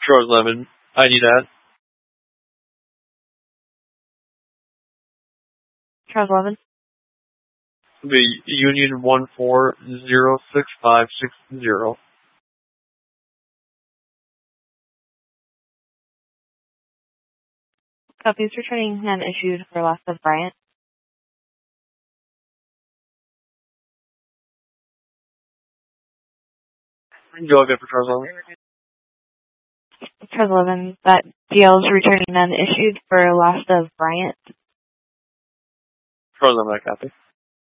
Charles 11. I need that. Charles 11. The Union 14065660. Copies returning none issued for loss of Bryant. Go again for Charles 11. Charles 11, that DL is returning none issued for loss of Bryant. Charles 11, I copy.